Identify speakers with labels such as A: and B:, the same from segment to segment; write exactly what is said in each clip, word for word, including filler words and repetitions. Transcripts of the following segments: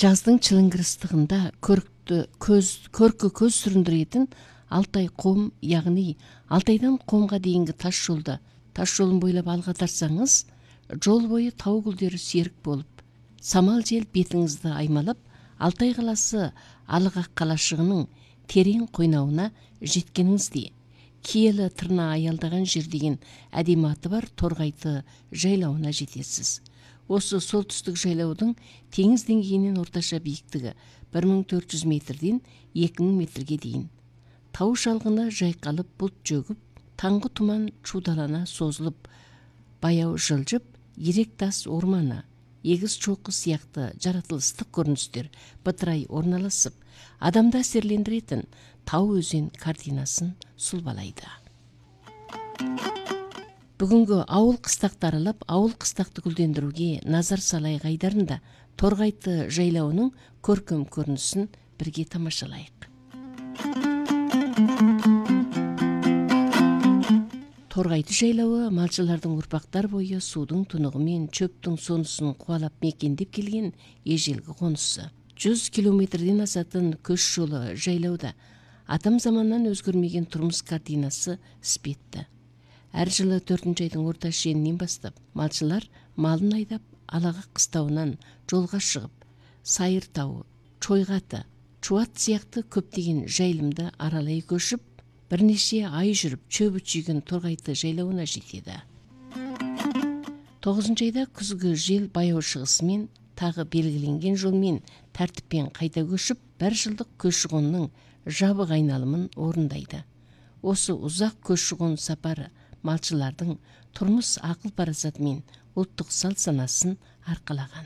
A: Жаздың чылыңгыр ыстығында көрікті көз, көркі көз сүріндіретін Алтай қом, яғни Алтайдан Қомға дейінгі тас жолда, тас жолын бойлап алға тартсаңыз, жол бойы тау гүлдері серік болып, самал жел бетіңізді аймалап, Алтай қаласы Алыға қалашығының терең қойнауына жеткеніңіздей, киелі тырна аялдаған жер деген әдемі аты бар Торғайты жайлауына жетесіз. Осы солтүстік жайлаудың теңіз деңгейінен орташа биіктігі бір мың төрт жүз метрден екі мың метрге дейін. Тау шалғыны жайқалып бұлт жөгіп, таңғы тұман шудалана созылып, баяу жылжып, ерек тас орманы, егіз шоқы сияқты жаратылыстық көріністер бытырай орналасып, адамды әсерлендіретін тау өзен картинасын сұлбалайды. Бүгінгі ауыл қыстақты аралап, ауыл қыстақты гүлдендіруге назар салайық айдарында Торғайты жайлауының көркем көрінісін бірге тамашалайық. Торғайты жайлауы малшылардың ұрпақтар бойы судың тұнығымен чөптің сонысын қуалап мекендеп келген ежелгі қонысы. жүз километрден асатын көш жолы жайлауда атам заманнан өзгермеген тұрмыс картинасы іспетті. Әр жылы төртінші айдың орта шенінен бастап, малшылар малын айдап, Алаға қыстауынан жолға шығып, Сайыр тауы, Чойғаты, Чуат сияқты көптеген жайылымды аралай көшіп, бірнеше ай жүріп, шөбі жүйген Торғайты жайлауына жетеді. тоғызыншы айда күзгі жел баяу шығысымен, тағы белгіленген жолмен тәртіппен қайта көшіп, бір жылдық көші-қонның жабық айналымын орындайды. Осы ұзақ көші-қон сапары малшылардың тұрмыс ақыл парасатымен ұлттық салт санасын арқалаған.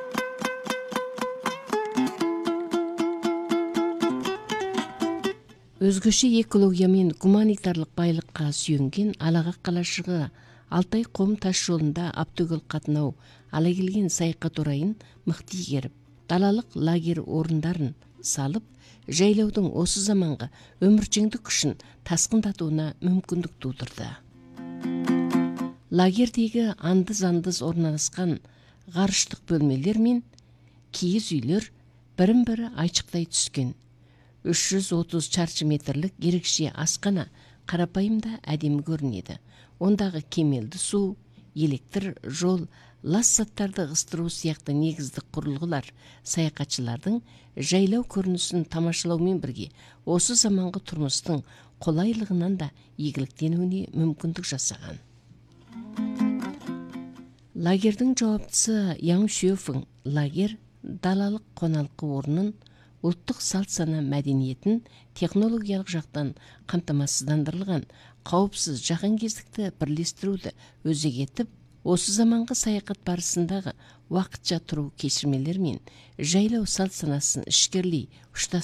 A: Өзгеше экология мен гуманитарлық байлыққа сүйенген Алаға қалашығы Алтай Қом тас жолында аптөгіл қатынау ала келген саяхат орайын мықты игеріп, далалық лагерь орындарын салып, жайлаудың осы заманғы өміршеңдік күшін тасқындатуына мүмкіндік тудырды. Лагердегі андыз-андыз орналасқан ғарыштық бөлмелер мен киіз үйлер бірін-бірі айшықтай түскен. үш жүз отыз шаршы метрлік ерекше асхана қарапайым да әдемі көрінеді. Ондағы кемелді су, электр, жол, лас заттарды ығыстыру сияқты негіздік құрылғылар саяхатшылардың жайлау көрінісін тамашалаумен бірге осы заманғы тұрмыстың қолайлығынан да игіліктенуіне мүмкіндік жасаған. Лагердің жауаптысы Яң Шөфің лагер далалық қоналқы орнын, ұлттық салт сана мәдениетін технологиялық жақтан қамтамасыздандырылған қауіпсіз жаһанкездікті бірлестіруді өзек етіп, осы заманғы саяхат барысындағы уақытша тұру кешірмелер мен жайлау салт санасын ішкерлей